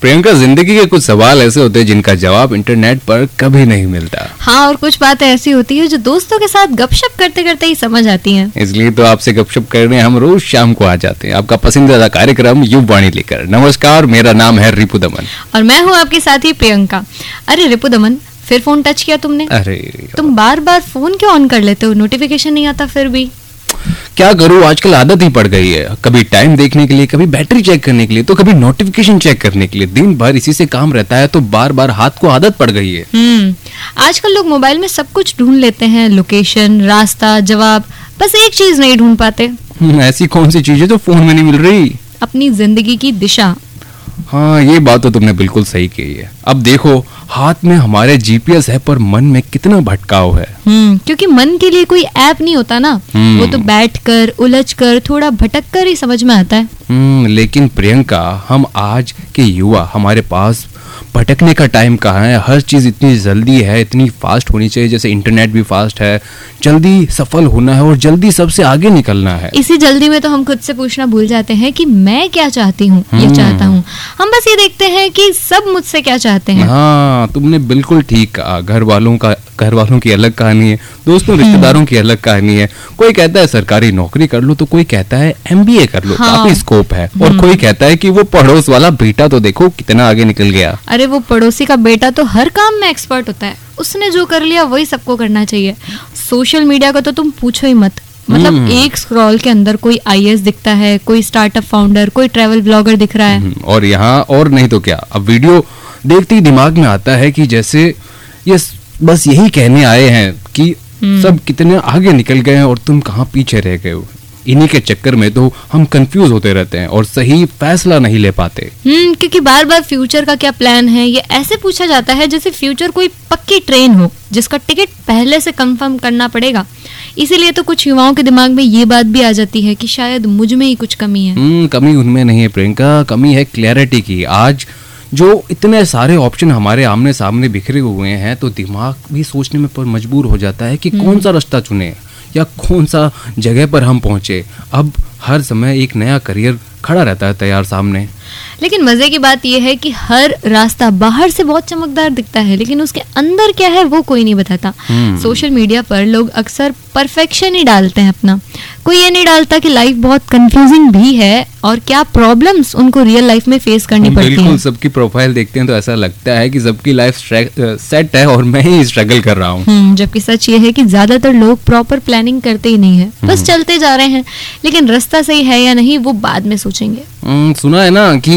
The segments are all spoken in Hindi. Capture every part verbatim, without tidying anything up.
प्रियंका, जिंदगी के कुछ सवाल ऐसे होते हैं जिनका जवाब इंटरनेट पर कभी नहीं मिलता। हाँ, और कुछ बातें ऐसी होती है जो दोस्तों के साथ गपशप करते करते ही समझ आती हैं। इसलिए तो आपसे गपशप करने हम रोज शाम को आ जाते हैं, आपका पसंदीदा कार्यक्रम युववाणी लेकर। नमस्कार, मेरा नाम है रिपु दमन और मैं हूँ आपके साथी प्रियंका। अरे रिपु दमन, फिर फोन टच किया तुमने? अरे तुम बार बार फोन क्यों ऑन कर लेते हो? नोटिफिकेशन नहीं आता फिर भी? क्या करूं, आजकल आदत ही पड़ गई है। कभी टाइम देखने के लिए, कभी बैटरी चेक करने के लिए, तो कभी नोटिफिकेशन चेक करने के लिए। दिन भर इसी से काम रहता है तो बार बार हाथ को आदत पड़ गई है। हम्म आजकल लोग मोबाइल में सब कुछ ढूंढ लेते हैं, लोकेशन, रास्ता, जवाब, बस एक चीज नहीं ढूंढ पाते। ऐसी कौन सी चीज है जो फोन में नहीं मिल रही? अपनी जिंदगी की दिशा। हाँ, ये बात तो तुमने बिल्कुल सही कही है। अब देखो, हाथ में हमारे जीपीएस है पर मन में कितना भटकाव है। हम्म क्योंकि मन के लिए कोई ऐप नहीं होता ना, वो तो बैठकर, उलझकर, थोड़ा भटक कर ही समझ में आता है। हम्म लेकिन प्रियंका, हम आज के युवा, हमारे पास भटकने का टाइम कहाँ है? हर चीज इतनी जल्दी है, इतनी फास्ट होनी चाहिए। जैसे इंटरनेट भी फास्ट है, जल्दी सफल होना है और जल्दी सबसे आगे निकलना है। इसी जल्दी में तो हम खुद से पूछना भूल जाते हैं कि मैं क्या चाहती हूँ, ये चाहता हूँ। हम बस ये देखते हैं कि सब मुझसे क्या चाहते हैं। हाँ, तुमने बिल्कुल ठीक कहा। घर वालों का घर वालों की अलग कहानी है, दोस्तों रिश्तेदारों की अलग कहानी है। कोई कहता है सरकारी नौकरी कर लो, तो कोई कहता है एमबीए कर लो, हाँ। काफी स्कोप है। और कोई कहता है कि वो पड़ोस वाला बेटा तो देखो कितना आगे निकल गया। अरे वो पड़ोसी का बेटा तो हर काम में एक्सपर्ट होता है, उसने जो कर लिया वही सबको करना चाहिए। सोशल मीडिया का तो तुम पूछो ही मत। मतलब एक स्क्रॉल के अंदर कोई आईएएस दिखता है, कोई स्टार्टअप फाउंडर, कोई ट्रैवल ब्लॉगर दिख रहा है। और यहाँ और नहीं तो क्या, अब वीडियो देखते ही दिमाग में आता है कि जैसे ये बस यही कहने आए हैं कि सब कितने आगे निकल गए हैं और तुम कहाँ पीछे रह गए हो। इन्हीं के चक्कर में तो हम कंफ्यूज होते रहते हैं और सही फैसला नहीं ले पाते। हम्म क्योंकि बार बार फ्यूचर का क्या प्लान है ये ऐसे पूछा जाता है जैसे फ्यूचर कोई पक्की ट्रेन हो जिसका टिकट पहले से कंफर्म करना पड़ेगा। इसीलिए तो कुछ युवाओं के दिमाग में ये बात भी आ जाती है कि शायद मुझ में ही कुछ कमी है। हम्म कमी उनमें नहीं है प्रियंका, कमी है क्लैरिटी की। आज जो इतने सारे ऑप्शन हमारे आमने सामने बिखरे हुए हैं तो दिमाग भी सोचने में पर मजबूर हो जाता है कि कौन सा रास्ता चुने या कौन सा जगह पर हम पहुंचे। अब हर समय एक नया करियर खड़ा रहता है तैयार सामने। लेकिन मजे की बात यह है कि हर रास्ता बाहर से बहुत चमकदार दिखता है, लेकिन उसके अंदर क्या है वो कोई नहीं बताता। सोशल मीडिया पर लोग अक्सर परफेक्शन ही डालते हैं अपना, कोई ये नहीं डालता कि लाइफ बहुत कंफ्यूजिंग भी है और क्या प्रॉब्लम्स उनको रियल लाइफ में फेस करनी पड़ती हैं। बिल्कुल, सबकी प्रोफाइल देखते हैं तो ऐसा लगता है कि सबकी लाइफ सेट है और मैं ही स्ट्रगल कर रहा हूँ। जबकि सच ये है कि ज्यादातर लोग प्रॉपर प्लानिंग करते ही नहीं है, बस चलते जा रहे हैं, लेकिन रास्ता सही है या नहीं वो बाद में सोचेंगे। सुना है ना कि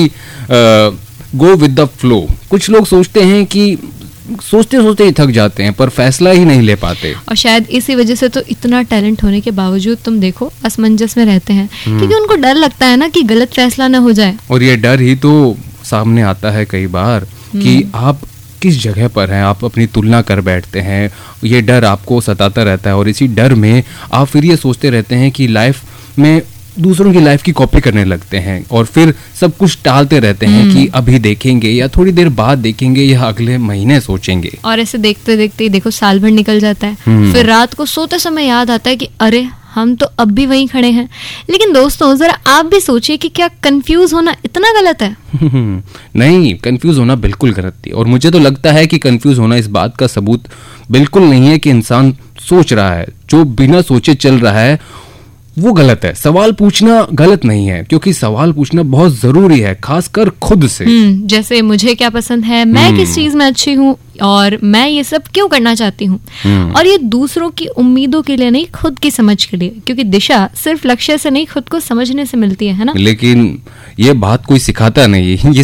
गो विद द फ्लो। कुछ लोग सोचते हैं कि सोचते सोचते ही थक जाते हैं पर फैसला ही नहीं ले पाते। और शायद इसी वजह से तो इतना टैलेंट होने के बावजूद तुम देखो असमंजस में रहते हैं, क्योंकि उनको डर लगता है ना कि गलत फैसला न हो जाए। और ये डर ही तो सामने आता है कई बार कि आप किस जगह पर हैं, आप अपनी तुलना कर बैठते हैं। ये डर आपको सताता रहता है और इसी डर में आप फिर ये सोचते रहते हैं कि लाइफ में दूसरों की लाइफ की कॉपी करने लगते हैं और फिर सब कुछ टालते रहते हैं कि अभी देखेंगे या थोड़ी देर बाद देखेंगे या अगले महीने सोचेंगे। और ऐसे देखते देखते ही देखो साल भर निकल जाता है। फिर रात को सोते समय याद आता है कि अरे हम तो अब भी वहीं खड़े हैं। लेकिन दोस्तों जरा आप भी सोचिए कि क्या कंफ्यूज होना इतना गलत है? नहीं, कंफ्यूज होना बिल्कुल गलत है। और मुझे तो लगता है कि कंफ्यूज होना इस बात का सबूत बिल्कुल नहीं है कि इंसान सोच रहा है। जो बिना सोचे चल रहा है वो गलत है। सवाल पूछना गलत नहीं है, क्योंकि सवाल पूछना बहुत जरूरी है, खासकर खुद से। जैसे मुझे क्या पसंद है, मैं किस चीज में अच्छी हूँ और मैं ये सब क्यों करना चाहती हूँ। और ये दूसरों की उम्मीदों के लिए नहीं, खुद की समझ के लिए, क्योंकि दिशा सिर्फ लक्ष्य से नहीं खुद को समझने से मिलती है, है ना? लेकिन ये बात कोई सिखाता नहीं, ये